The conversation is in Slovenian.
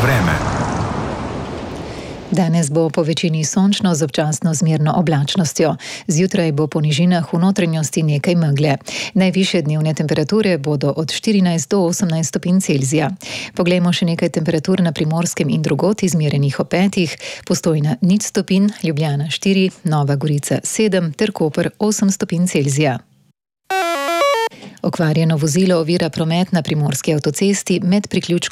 vreme. Danes bo po večini sončno z občasno zmerno oblačnostjo. Zjutraj bo po nižinah v notranjosti nekaj megle. Najvišje dnevne temperature bodo od 14 do 18 stopinj Celzija. Poglejmo še nekaj temperatur na Primorskem in drugod, izmerjenih ob 5, Postojna 0 stopinj, Ljubljana 4, Nova Gorica 7 ter Koper 8 stopinj Celzija. Okvarjeno vozilo ovira promet na primorski avtocesti med priključkom